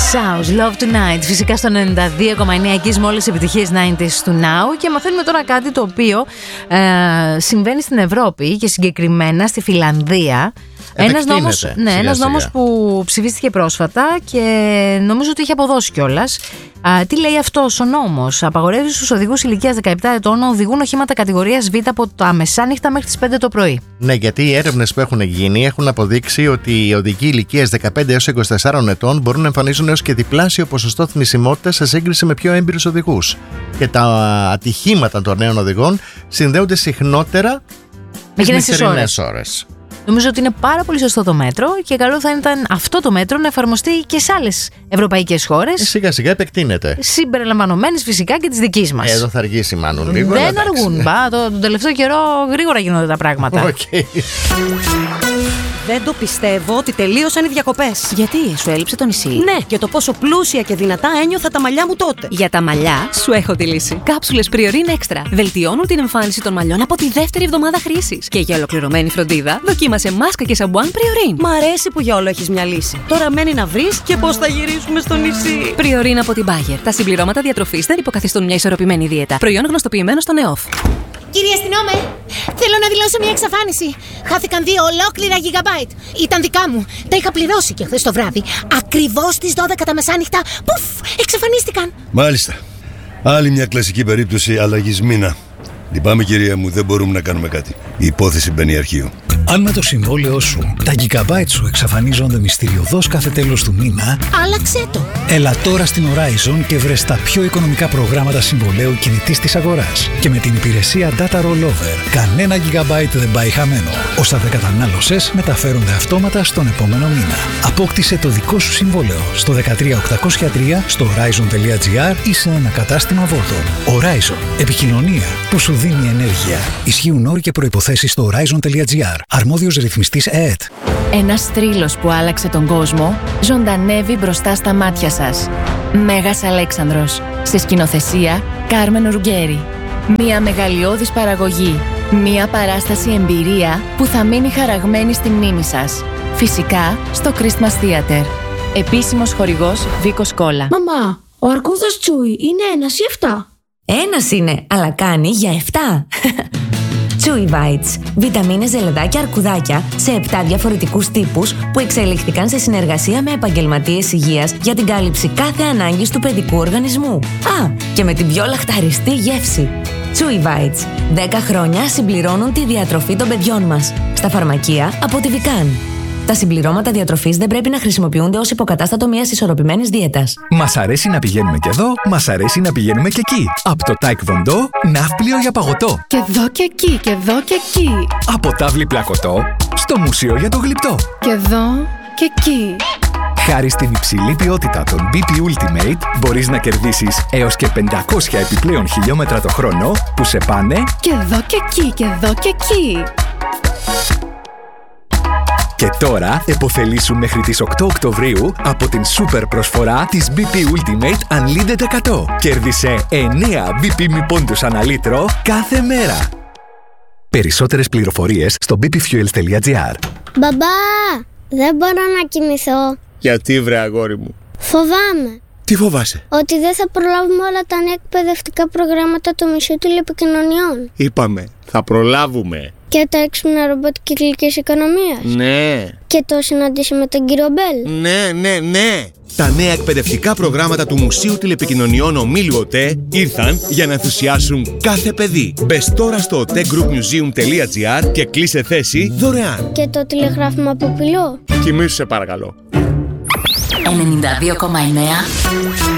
South, Love Tonight. Φυσικά στο 92,9 εκεί με όλες τις επιτυχίες 90s του Now. Και μαθαίνουμε τώρα κάτι το οποίο συμβαίνει στην Ευρώπη και συγκεκριμένα στη Φιλανδία. Ένας νόμος που ψηφίστηκε πρόσφατα και νομίζω ότι έχει αποδώσει κιόλας. Τι λέει αυτός ο νόμος? Απαγορεύει στους οδηγούς ηλικίας 17 ετών να οδηγούν οχήματα κατηγορίας Β από τα μεσάνυχτα μέχρι τις 5 το πρωί. Ναι, γιατί οι έρευνες που έχουν γίνει έχουν αποδείξει ότι οι οδηγοί ηλικίας 15 έως 24 ετών μπορούν να εμφανίζουν έως και διπλάσιο ποσοστό θνησιμότητας σε σύγκριση με πιο έμπειρους οδηγούς. Και τα ατυχήματα των νέων οδηγών συνδέονται συχνότερα με τις νυχτερινές ώρες. Νομίζω ότι είναι πάρα πολύ σωστό το μέτρο και καλό θα ήταν αυτό το μέτρο να εφαρμοστεί και σε άλλες ευρωπαϊκές χώρες. Σιγά σιγά επεκτείνεται. Συμπεριλαμβανομένης φυσικά και της δικής μας. Εδώ θα αργήσει μάλλον λίγο. Δεν αργούν. Τον τελευταίο καιρό γρήγορα γίνονται τα πράγματα. Okay. Δεν το πιστεύω ότι τελείωσαν οι διακοπές. Γιατί, σου έλειψε το νησί? Ναι, και το πόσο πλούσια και δυνατά ένιωθα τα μαλλιά μου τότε. Για τα μαλλιά, σου έχω τη λύση. Κάψουλες Priorin Extra. Βελτιώνουν την εμφάνιση των μαλλιών από τη δεύτερη εβδομάδα χρήσης. Και για ολοκληρωμένη φροντίδα, δοκίμασε μάσκα και σαμπουάν Priorin. Μ' αρέσει που για όλο έχεις μια λύση. Τώρα μένει να βρεις και πώς θα γυρίσουμε στο νησί. Priorin από την Bayer. Τα συμπληρώματα διατροφής δεν υποκαθιστούν μια ισορροπημένη δίαιτα. Προϊόν γνωστοποιημένο στο ΝΕΟΦ. Κύριε αστυνόμε, θέλω να δηλώσω μια εξαφάνιση. Χάθηκαν 2 ολόκληρα gigabyte. Ήταν δικά μου. Τα είχα πληρώσει και χθες το βράδυ. Ακριβώς στις 12 τα μεσάνυχτα. Πουφ, εξαφανίστηκαν. Μάλιστα. Άλλη μια κλασική περίπτωση αλλαγής μήνα. Λυπάμαι κυρία μου, δεν μπορούμε να κάνουμε κάτι. Η υπόθεση μπαίνει αρχείο. Αν με το συμβόλαιό σου τα gigabyte σου εξαφανίζονται μυστηριωδώς κάθε τέλος του μήνα, άλλαξε το. Έλα τώρα στην Horizon και βρες τα πιο οικονομικά προγράμματα συμβολαίου κινητής της αγοράς. Και με την υπηρεσία Data Rollover, κανένα gigabyte δεν πάει χαμένο. Όσα δεν κατανάλωσες μεταφέρονται αυτόματα στον επόμενο μήνα. Απόκτησε το δικό σου συμβόλαιο στο 13803 στο horizon.gr ή σε ένα κατάστημα Volton. Horizon. Επικοινωνία που σου δίνει ενέργεια. Ισχύουν όροι και προϋποθέσεις στο horizon.gr. Αρμόδιος ρυθμιστής ΕΕΤ. Ένας θρύλος που άλλαξε τον κόσμο ζωντανεύει μπροστά στα μάτια σας. Μέγας Αλέξανδρος. Σε σκηνοθεσία Κάρμεν Ρουγκέρι. Μια μεγαλειώδης παραγωγή. Μια παράσταση εμπειρία που θα μείνει χαραγμένη στη μνήμη σας. Φυσικά στο Christmas Theater. Επίσημος χορηγός Βίκος Κόλλα. Μαμά, ο αρκούδας Τσούι είναι 1 ή 7? Ένας είναι, αλλά κάνει για 7. Chewy Bites. Βιταμίνες, ζελεδάκια, αρκουδάκια σε 7 διαφορετικούς τύπους που εξελίχθηκαν σε συνεργασία με επαγγελματίες υγείας για την κάλυψη κάθε ανάγκης του παιδικού οργανισμού. Και με την πιο λαχταριστή γεύση. Chewy Bites. 10 χρόνια συμπληρώνουν τη διατροφή των παιδιών μας. Στα φαρμακεία από τη Vican. Τα συμπληρώματα διατροφής δεν πρέπει να χρησιμοποιούνται ως υποκατάστατο μιας ισορροπημένης δίαιτας. Μας αρέσει να πηγαίνουμε και εδώ, μας αρέσει να πηγαίνουμε και εκεί. Από το Taekwondo, ναύπλιο για παγωτό. Και εδώ και εκεί, και εδώ και εκεί. Από τάβλη πλακωτό, στο μουσείο για το γλυπτό. Και εδώ και εκεί. Χάρη στην υψηλή ποιότητα των BP Ultimate, μπορείς να κερδίσεις έως και 500 επιπλέον χιλιόμετρα το χρόνο που σε πάνε και εδώ και εκεί, και εδώ και εκεί. Και τώρα επωφελήσου μέχρι τις 8 Οκτωβρίου από την σούπερ προσφορά της BP Ultimate Unlimited 100. Κέρδισε 9 BP μη πόντους ανά λίτρο κάθε μέρα. Περισσότερες πληροφορίες στο bpfuels.gr. Μπαμπά, δεν μπορώ να κοιμηθώ. Γιατί βρε αγόρι μου? Φοβάμαι. Τι φοβάσαι? Ότι δεν θα προλάβουμε όλα τα νέα εκπαιδευτικά προγράμματα του Μουσείου Τηλεπικοινωνιών. Είπαμε, θα προλάβουμε. Και τα έξυπνα ρομπότ κυκλικής οικονομίας. Ναι. Και το συναντήσει με τον κύριο Μπέλ. Ναι. Τα νέα εκπαιδευτικά προγράμματα του Μουσείου Τηλεπικοινωνιών Ομίλου ΟΤΕ ήρθαν για να ενθουσιάσουν κάθε παιδί. Μπες τώρα στο otegroupmuseum.gr και κλείσε θέση δωρεάν. Και το τηλεγράφημα από πυλό. Κοιμήσου σε παρακαλώ. 92,9